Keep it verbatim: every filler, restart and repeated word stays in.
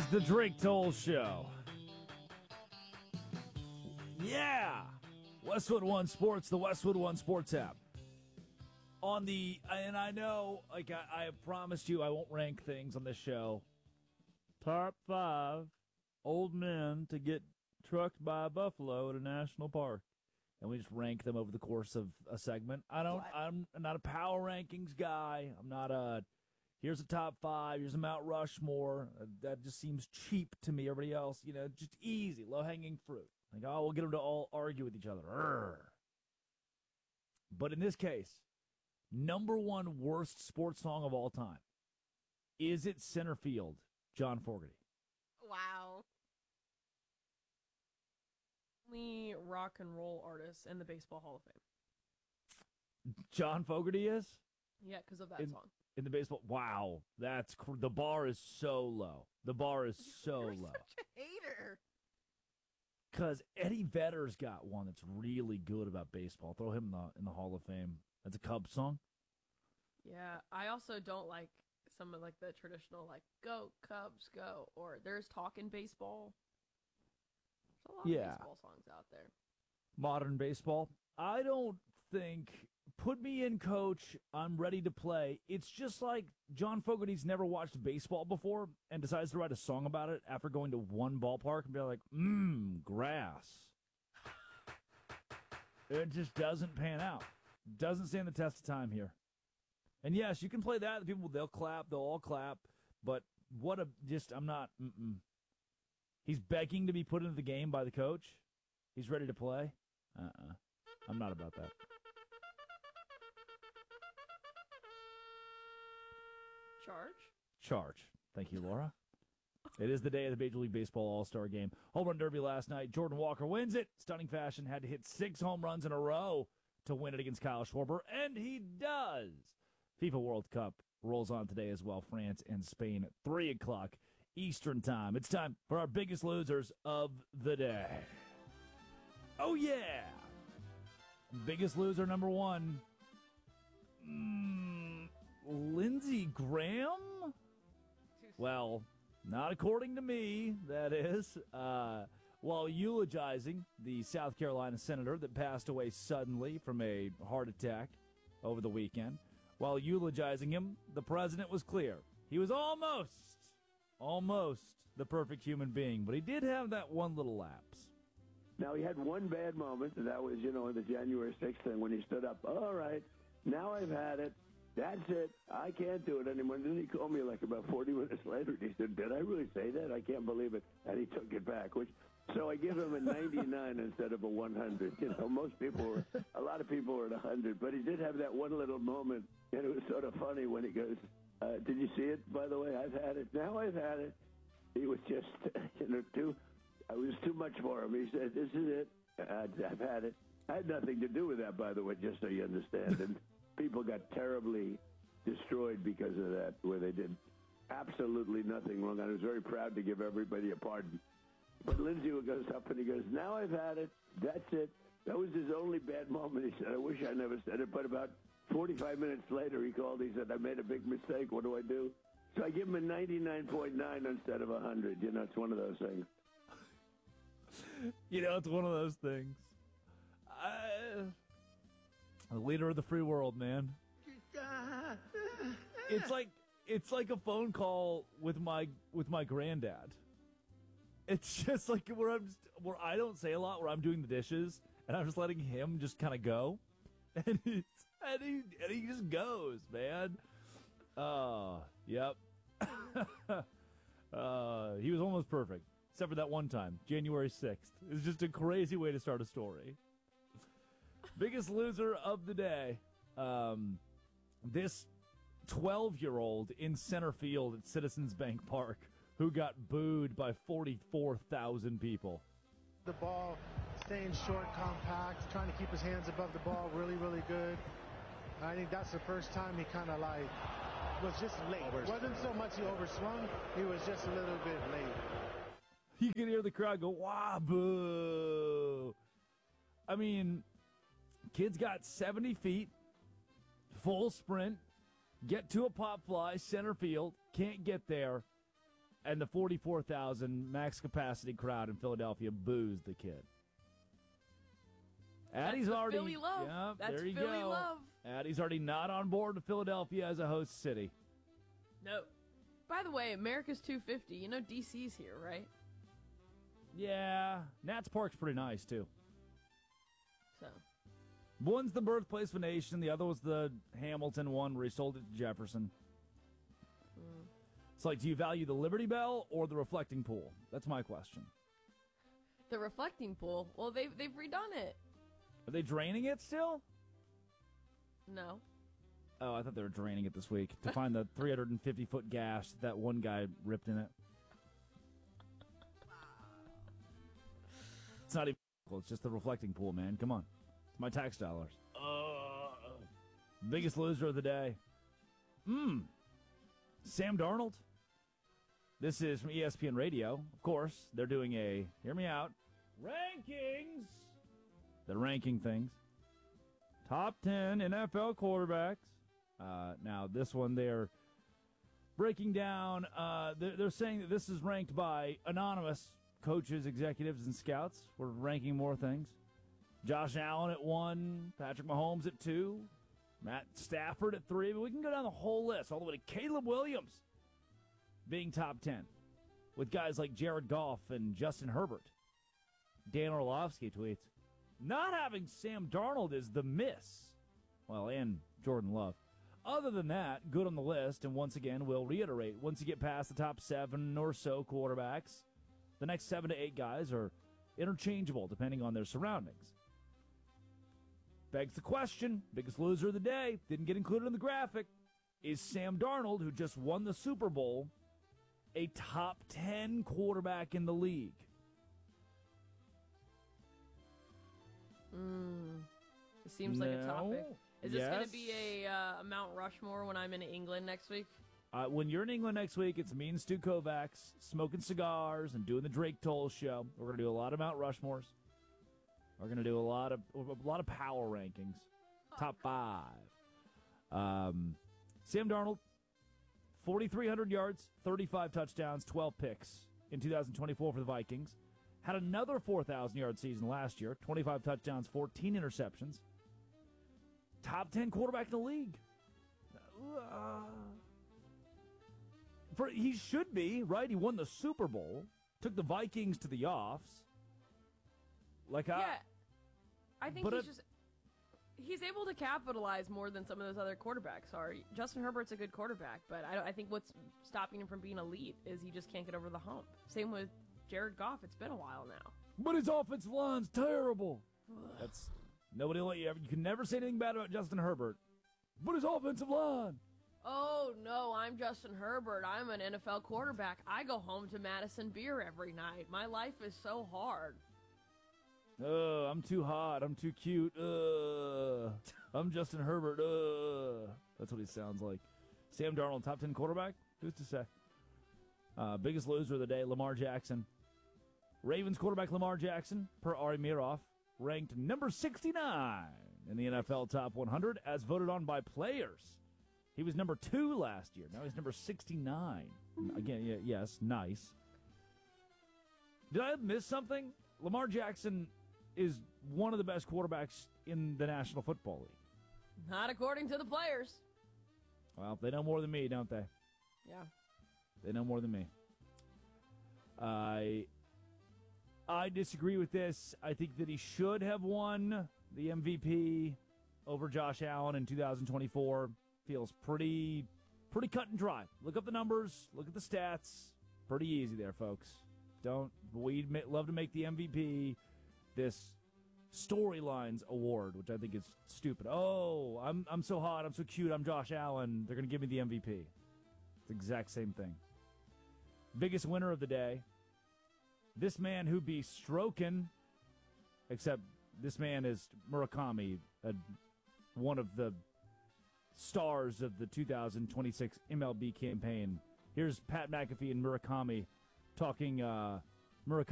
is the Drake Toll Show. Yeah! Westwood One Sports, the Westwood One Sports app. On the, and I know, like I, I have promised you I won't rank things on this show. Top five old men to get trucked by a buffalo at a national park. And we just rank them over the course of a segment. I don't, what? I'm not a power rankings guy. I'm not a, here's a top five, here's a Mount Rushmore. Uh, that just seems cheap to me. Everybody else, you know, just easy, low-hanging fruit. Like, oh, we'll get them to all argue with each other. Urgh. But in this case, number one worst sports song of all time. Is it Center Field, John Fogerty? Wow. Only rock and roll artist in the Baseball Hall of Fame. John Fogerty is? Yeah, because of that in, song. In the baseball, wow, that's cr- the bar is so low. The bar is so You're low. Such a hater. Because Eddie Vedder's got one that's really good about baseball. Throw him in the in the Hall of Fame. That's a Cubs song. Yeah, I also don't like some of like the traditional like "Go Cubs Go" or "There's Talking Baseball." There's a lot yeah. of baseball songs out there. Modern baseball. I don't think. Put me in, coach. I'm ready to play. It's just like John Fogerty's never watched baseball before and decides to write a song about it after going to one ballpark and be like, mmm, grass. It just doesn't pan out. Doesn't stand the test of time here. And yes, you can play that. The people, they'll clap. They'll all clap. But what a, just, I'm not, mm-mm. He's begging to be put into the game by the coach. He's ready to play. Uh-uh. I'm not about that. Charge? Charge. Thank you, Laura. It is the day of the Major League Baseball All-Star Game. Home run derby last night. Jordan Walker wins it. Stunning fashion. Had to hit six home runs in a row to win it against Kyle Schwarber, and he does. FIFA World Cup rolls on today as well. France and Spain at three o'clock Eastern time. It's time for our biggest losers of the day. Oh, yeah. Biggest loser number one. Mm, Lindsey Graham? Well, not according to me, that is. Uh, while eulogizing the South Carolina senator that passed away suddenly from a heart attack over the weekend, while eulogizing him, the president was clear. He was almost, almost the perfect human being, but he did have that one little lapse. Now, he had one bad moment, and that was, you know, in the January sixth thing when he stood up. All right, now I've had it. That's it. I can't do it anymore. And then he called me like about forty minutes later, and he said, did I really say that? I can't believe it. And he took it back, which so I give him a ninety-nine instead of a one hundred. You know, most people were, a lot of people were at one hundred, but he did have that one little moment, and it was sort of funny when he goes, uh, did you see it, by the way? I've had it. Now I've had it. He was just, you know, too, I was too much for him. He said, this is it. I've had it. I had nothing to do with that, by the way, just so you understand. And people got terribly destroyed because of that, where they did absolutely nothing wrong. I was very proud to give everybody a pardon. But Lindsey goes up and he goes, now I've had it. That's it. That was his only bad moment. He said, I wish I never said it. But about forty-five minutes later, he called. He said, I made a big mistake. What do I do? So I give him a ninety-nine point nine instead of one hundred. You know, it's one of those things. You know, it's one of those things. I, the leader of the free world, man. It's like it's like a phone call with my with my granddad. It's just like where I'm just, where I don't say a lot, where I'm doing the dishes and I'm just letting him just kind of go, and it's and he and he just goes, man. Uh, yep. uh, he was almost perfect. Except for that one time, January sixth. It's just a crazy way to start a story. Biggest loser of the day. Um, this twelve-year-old in center field at Citizens Bank Park who got booed by forty-four thousand people. The ball, staying short, compact, trying to keep his hands above the ball really, really good. I think that's the first time he kind of like was just late. It wasn't so much he overswung, he was just a little bit late. You can hear the crowd go, wow, boo. I mean, kid's got seventy feet, full sprint, get to a pop fly, center field, can't get there. and the forty-four thousand max capacity crowd in Philadelphia boos the kid. Addie's That's the already Philly love. Yeah, That's there you Philly go. love. Addie's already not on board with Philadelphia as a host city. No. By the way, America's two fifty. You know D C's here, right? Yeah, Nats Park's pretty nice too. So. One's the birthplace of a nation. The other was the Hamilton one where he sold it to Jefferson. Mm. It's like, do you value the Liberty Bell or the reflecting pool? That's my question. The reflecting pool. Well, they've they've redone it. Are they draining it still? No. Oh, I thought they were draining it this week to find the three hundred fifty foot gash that one guy ripped in it. It's not even cool. It's just the reflecting pool, man. Come on. It's my tax dollars. Uh, biggest loser of the day. Mmm. Sam Darnold. This is from E S P N Radio. Of course, they're doing a, hear me out, rankings. They're ranking things. Top ten N F L quarterbacks. Uh, now, this one they're breaking down. Uh, they're, they're saying that this is ranked by anonymous coaches, executives, and scouts. We're ranking more things. Josh Allen at one, Patrick Mahomes at two, Matt Stafford at three. But we can go down the whole list, all the way to Caleb Williams being top ten, with guys like Jared Goff and Justin Herbert. Dan Orlovsky tweets, not having Sam Darnold is the miss. Well, and Jordan Love. Other than that, good on the list, and once again, we'll reiterate, once you get past the top seven or so quarterbacks, the next seven to eight guys are interchangeable depending on their surroundings. Begs the question, biggest loser of the day, didn't get included in the graphic, is Sam Darnold, who just won the Super Bowl, a top ten quarterback in the league? Mm. It seems like a topic. No. Is this going Yes. to be a, uh, a Mount Rushmore when I'm in England next week? Uh, when you're in England next week, it's me and Stu Kovacs smoking cigars and doing the Drake Toll show. We're going to do a lot of Mount Rushmores. We're going to do a lot of a lot of power rankings, top five. Um, Sam Darnold, forty-three hundred yards, thirty-five touchdowns, twelve picks in two thousand twenty-four for the Vikings. Had another four thousand yard season last year, twenty-five touchdowns, fourteen interceptions. Top ten quarterback in the league. Uh, for, he should be, right? He won the Super Bowl, took the Vikings to the offs. Like I, Yeah. I think but he's it- just... He's able to capitalize more than some of those other quarterbacks are. Justin Herbert's a good quarterback, but I, don't, I think what's stopping him from being elite is he just can't get over the hump. Same with Jared Goff. It's been a while now. But his offensive line's terrible. That's nobody will let you ever. You can never say anything bad about Justin Herbert. But his offensive line. Oh, no, I'm Justin Herbert. I'm an N F L quarterback. I go home to Madison Beer every night. My life is so hard. Uh, I'm too hot. I'm too cute. Uh, I'm Justin Herbert. Uh, that's what he sounds like. Sam Darnold, top ten quarterback? Who's to say? Uh, biggest loser of the day, Lamar Jackson. Ravens quarterback Lamar Jackson, per Ari Miroff, ranked number sixty-nine in the N F L Top one hundred as voted on by players. He was number two last year. Now he's number sixty-nine. Again, yeah, yes, nice. Did I miss something? Lamar Jackson is one of the best quarterbacks in the National Football League. Not according to the players. Well, they know more than me, don't they? Yeah. They know more than me. I I disagree with this. I think that he should have won the M V P over Josh Allen in two thousand twenty-four. Feels pretty pretty cut and dry. Look up the numbers. Look at the stats. Pretty easy there, folks. Don't we'd ma- love to make the M V P this storylines award, which I think is stupid. Oh, I'm I'm so hot. I'm so cute. I'm Josh Allen. They're going to give me the M V P. It's the exact same thing. Biggest winner of the day. This man who be stroking, except this man is Murakami, a, one of the stars of the two thousand twenty-six M L B campaign. Here's Pat McAfee and Murakami talking uh, Murakami.